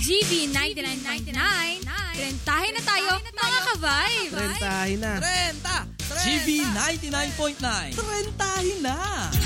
GB 99.9. Rentahin na tayo, mga ka-vibe. Rentahin na. Renta! GB 99.9. Rentahin na!